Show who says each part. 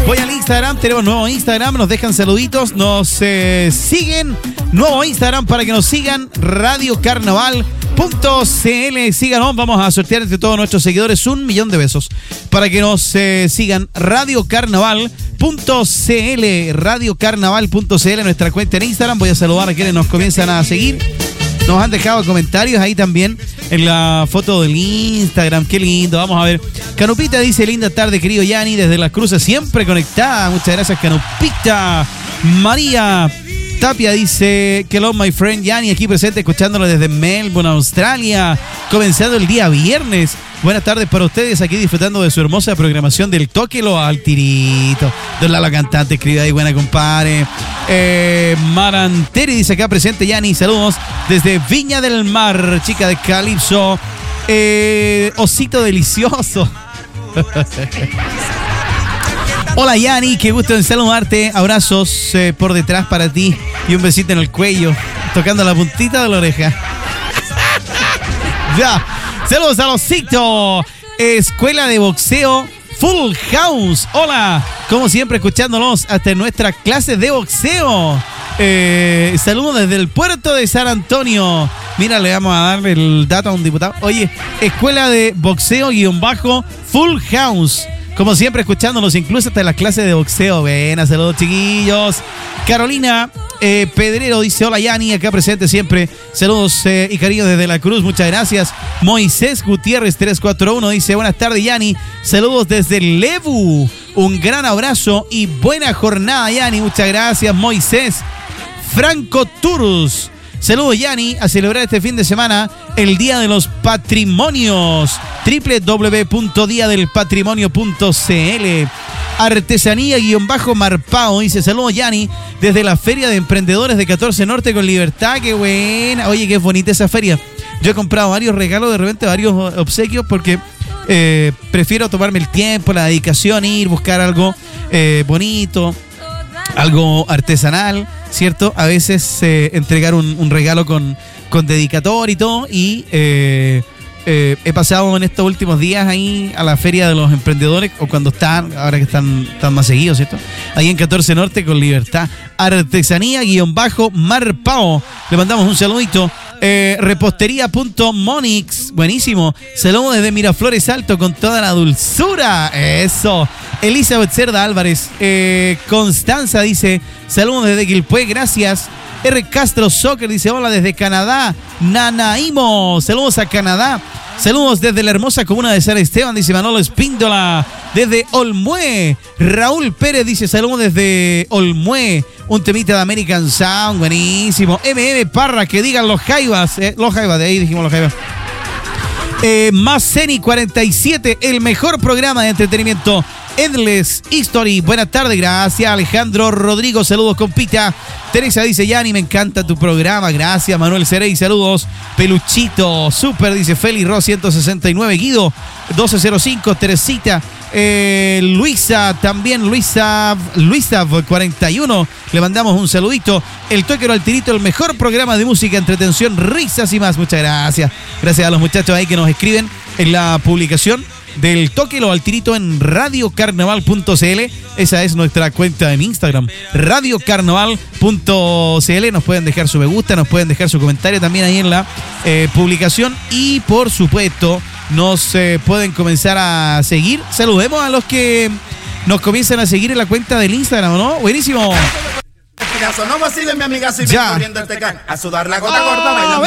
Speaker 1: Voy al Instagram, tenemos nuevo Instagram, nos dejan saluditos, nos siguen. Nuevo Instagram para que nos sigan, radiocarnaval.cl. Síganos, vamos a sortear entre todos nuestros seguidores 1 millón de besos. Para que nos sigan, radiocarnaval.cl, radiocarnaval.cl, nuestra cuenta en Instagram. Voy a saludar a quienes nos comienzan a seguir. Nos han dejado comentarios ahí también en la foto del Instagram. Qué lindo, vamos a ver. Canupita dice, linda tarde, querido Yanni, desde Las Cruces, siempre conectada. Muchas gracias, Canupita. María Tapia dice, hello my friend Yanni, aquí presente, escuchándolo desde Melbourne, Australia, comenzando el día viernes. Buenas tardes para ustedes, aquí disfrutando de su hermosa programación del Tóquelo al Tirito. Don Lalo Cantante, escribe ahí, buena compadre. Maranteri dice, acá presente Yanni, saludos desde Viña del Mar, chica de Calipso. Osito delicioso. Hola Yanni, qué gusto en saludarte. Abrazos por detrás para ti y un besito en el cuello, tocando la puntita de la oreja. Ya. Saludos a Osito. Escuela de boxeo Full House. Hola, como siempre escuchándonos hasta en nuestra clase de boxeo. Saludos desde el puerto de San Antonio. Mira, le vamos a dar el dato a un diputado. Oye, Escuela de boxeo _Full House. Como siempre, escuchándonos incluso hasta en las clases de boxeo. Ven, saludos, chiquillos. Carolina Pedrero dice, hola, Yanni, acá presente siempre. Saludos y cariños desde La Cruz, muchas gracias. Moisés Gutiérrez 341 dice, buenas tardes, Yanni. Saludos desde Lebu. Un gran abrazo y buena jornada, Yanni. Muchas gracias, Moisés. Franco Turus. Saludos, Yanni, a celebrar este fin de semana el Día de los Patrimonios. www.diadelpatrimonio.cl. Artesanía_Marpao dice, saludos, Yanni, desde la Feria de Emprendedores de 14 Norte con Libertad. Qué buena. Oye, qué bonita esa feria. Yo he comprado varios regalos, de repente varios obsequios, porque prefiero tomarme el tiempo, la dedicación, ir, buscar algo bonito, algo artesanal, ¿cierto? A veces entregar un regalo con dedicatoria y todo. Y he pasado en estos últimos días ahí a la Feria de los Emprendedores, o cuando están, ahora que están más seguidos, ¿cierto? Ahí en 14 Norte con Libertad. Artesanía_Marpao. Le mandamos un saludito. Repostería.monix, buenísimo. Saludos desde Miraflores Alto con toda la dulzura. Eso. Elizabeth Cerda Álvarez. Constanza dice, saludos desde Quilpué, gracias. R. Castro Soccer dice, hola desde Canadá. Nanaimo, saludos a Canadá. Saludos desde la hermosa comuna de San Esteban, dice Manolo Espíndola. Desde Olmué, Raúl Pérez dice, saludos desde Olmué. Un temita de American Sound, buenísimo. Parra, que digan los Jaivas. Los Jaivas, de ahí dijimos los Jaivas. Maceni 47, el mejor programa de entretenimiento. Endless History, buenas tardes, gracias. Alejandro Rodrigo, saludos, compita. Teresa dice, Yanni, me encanta tu programa, gracias. Manuel Cerey, saludos. Peluchito, super, dice Feli Ross 169, Guido 1205, Teresita. Luisa, también Luisa 41, le mandamos un saludito. El Tóquero al Tirito, el mejor programa de música, entretención, risas y más. Muchas gracias. Gracias a los muchachos ahí que nos escriben en la publicación del Tóquelo al Tirito en radiocarnaval.cl. Esa es nuestra cuenta en Instagram, radiocarnaval.cl. Nos pueden dejar su me gusta, nos pueden dejar su comentario también ahí en la publicación. Y por supuesto, nos pueden comenzar a seguir. Saludemos a los que nos comienzan a seguir en la cuenta del Instagram, ¿no? Buenísimo.
Speaker 2: No vacile, mi amiga, si ven corriendo el tecán. A sudar la gota gorda, bailando